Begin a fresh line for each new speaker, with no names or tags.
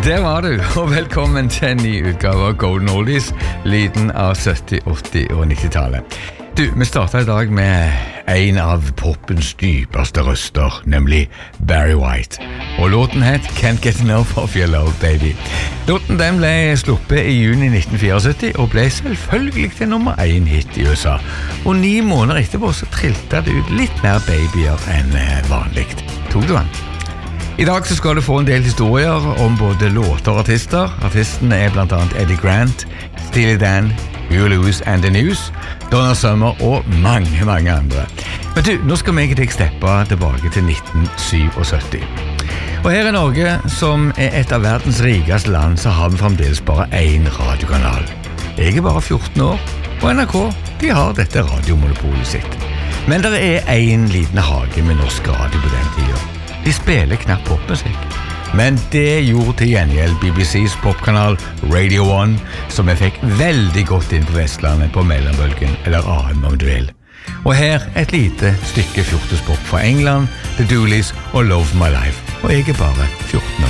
Der var du, og velkommen til en ny utgave av Golden Oldies, lyden av 70-, 80- og 90-tallet. Du, vi startet I dag med en av poppens dypeste røster, nemlig Barry White. Og låten het Can't Get Enough of Your Love, Baby. Låten den ble sluppet I juni 1974, og ble selvfølgelig til nummer 1 hit I USA. Og 9 måneder etterpå så trilte det ut litt mer babyer enn vanlig. Tok du den? I dag så skal du få en del historier om både låter og artister. Artistene blant annet Eddie Grant, Steely Dan, Huey Lewis and the News, Donna Summer og mange andre. Men du, nå skal vi ikke steppe tilbake til 1977. Og her I Norge, som et av verdens rikeste land, så har vi fremdeles bare en radiokanal. Jeg bare 14 år, og NRK, de har dette radiomonopolet sitt. Men det en liten hage med norsk radio på den tiden. De spiller knapt popmusikk. Men det gjorde til gjengjeld BBCs popkanal Radio 1, som jeg fikk veldig godt inn på Vestlandet på mellombølgen, eller AM om du vil. Og her et lite stykke fjortespop fra England, The Dooleys og Love My Life. Og jeg bare 14 år.